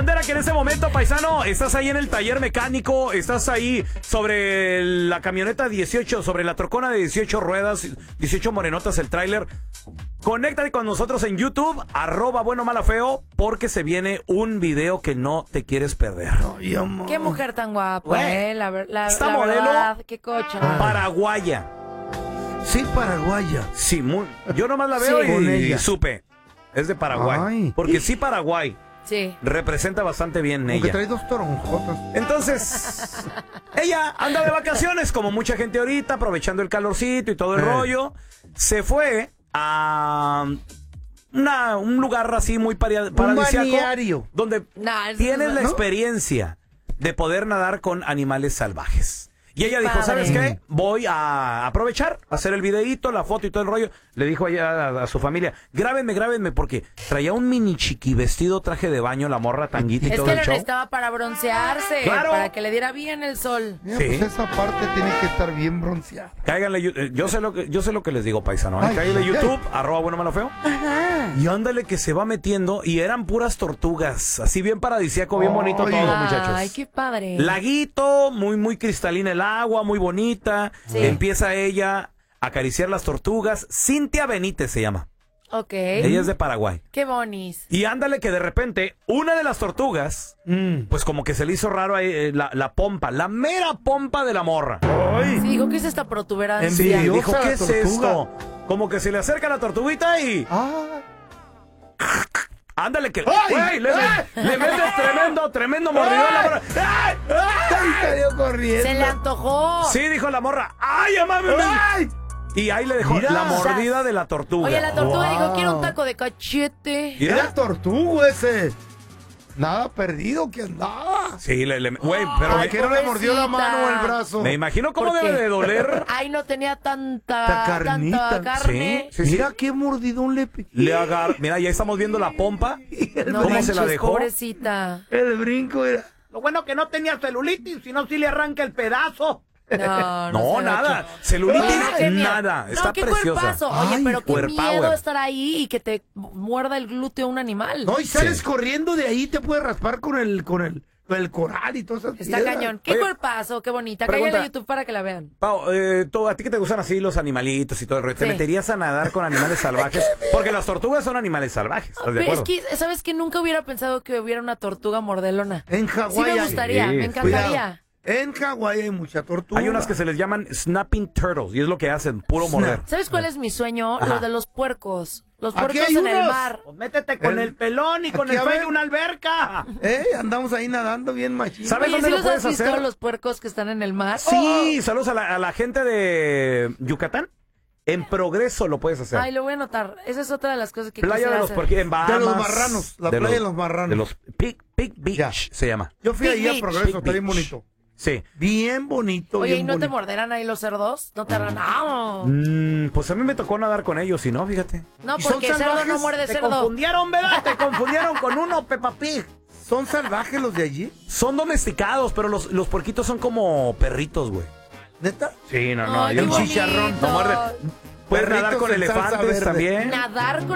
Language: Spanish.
onda era que en ese momento, paisano, estás ahí en el taller mecánico, estás ahí sobre la camioneta 18, sobre la trocona de 18 ruedas, 18 morenotas, el tráiler? Conéctate con nosotros en YouTube, @buenomalafeo, porque se viene un video que no te quieres perder. Qué mujer tan guapa, Güey, la esta modelo verdad, qué cocha. paraguaya. Sí, paraguaya. Sí, yo nomás la veo con y ella. supe. Es de Paraguay. Ay. Porque sí, Paraguay Sí. representa bastante bien Aunque ella. trae 2 toronjotas. Entonces, ella anda de vacaciones, como mucha gente ahorita, aprovechando el calorcito y todo el rollo. Se fue a un lugar así muy paradisíaco, balneario. donde Nah, eso tienes no- la ¿no? experiencia de poder nadar con animales salvajes. Y ella dijo, Padre. ¿sabes qué? Voy a aprovechar, hacer el videíto, la foto y todo el rollo. Le dijo allá a su familia, grábenme, porque traía un mini chiqui vestido, traje de baño, la morra, tanguita y Es todo que el lo show. necesitaba para broncearse, Claro. para que le diera bien el sol. Mira, Sí. pues esa parte tiene que estar bien bronceada. Cáiganle, yo sé lo que les digo, paisano. Ay, Cáiganle ay, YouTube, @buenomalafeo. Y ándale que se va metiendo, y eran puras tortugas, así bien paradisíaco, bien bonito Ay. todo, muchachos. Ay, qué padre. Laguito, muy cristalina el agua, muy bonita. Sí. Empieza ella a acariciar las tortugas. Cintia Benítez se llama. Ok. Ella es de Paraguay. Qué bonis. Y ándale que de repente, una de las tortugas, pues como que se le hizo raro ahí, la pompa, la mera pompa de la morra. Sí, dijo, ¿qué es esta protuberancia? Sí, Envidiosa dijo, la ¿qué es tortuga. esto? Como que se le acerca la tortuguita y... Ah, Ándale que... ¡Ay! ¡Güey! Le metes tremendo mordidón a la morra. ¡Ay! ¡ay! Salió corriendo. Se le antojó. Sí, dijo la morra. ¡Ay, mami! ¡Ay! Y ahí le dejó Mira. la mordida de la tortuga. Oye, la tortuga Wow. dijo, quiero un taco de cachete. Mira. Era tortuga ese. Nada perdido que andaba. Sí, güey, pero ¿Por qué no le mordió la pobrecita. mano o el brazo? me imagino cómo ¿Por qué? debe de doler. Ay, no tenía tanta carnita. carne. Sí. Mira qué mordidón le piqué. Le agarra. Mira, ya estamos viendo la pompa. No ¿Cómo se la manches, dejó? pobrecita. El brinco era. Lo bueno que no tenía celulitis, si no, sí le arranca el pedazo. No, No, se nada. agacha. Celulitis, Oye, no, qué miedo. nada. Está no, qué preciosa. cuerpazo. Oye, Ay, pero qué cuerpower. miedo estar ahí y que te muerda el glúteo un animal. No, y sales Sí. corriendo de ahí, te puedes raspar con el coral y todas esas Está piedras. cañón. Qué Oye, cuerpazo, qué bonita. pregunta. Cállale a YouTube para que la vean. Pau, ¿a ti que te gustan así los animalitos y todo el rollo? ¿Te Sí. meterías a nadar con animales salvajes? Porque las tortugas son animales salvajes, ¿estás de Pero es acuerdo? que, ¿sabes qué? Nunca hubiera pensado que hubiera una tortuga mordelona. En Sí Hawái me hay- gustaría, Sí. me encantaría. Cuidado. En Hawái hay mucha tortuga. Hay unas que se les llaman snapping turtles y es lo que hacen, puro Snap. morder. ¿Sabes cuál es mi sueño? Ajá. Lo de los puercos. Los Aquí puercos hay en el unos. mar. Pues métete con El- el pelón y con aquí, el a fe ver. de una alberca. Andamos ahí nadando bien machín. ¿Sabes Oye, dónde ¿sí lo los puedes has visto hacer? los puercos que están en el mar? Sí, saludos a la gente de Yucatán. En Progreso lo puedes hacer. Ay, lo voy a anotar. Esa es otra de las cosas que Playa quisiera de los hacer. Puerquis, en Bahamas. De los marranos, la playa de los marranos. De los Pig Beach Ya. se llama. Yo fui Big ahí a Beach. Progreso, Big está bien Beach. bonito. Sí. Bien bonito, Oye, ¿y bien no te bonito. morderán ahí los cerdos? ¿No te harán? ¡Ah! Pues a mí me tocó nadar con ellos, y no, fíjate. No, ¿Y son porque cerdo no salvajes? muerde Te cerdo. confundieron, ¿verdad? Te confundieron con uno, Peppa Pig. ¿Son salvajes los de allí? Son domesticados, pero los puerquitos son como perritos, güey. ¿Neta? Sí, no, Ay, qué ellos bonito. no muerden. Puedes nadar Perritos con en salsa elefantes verde. también. Nadar con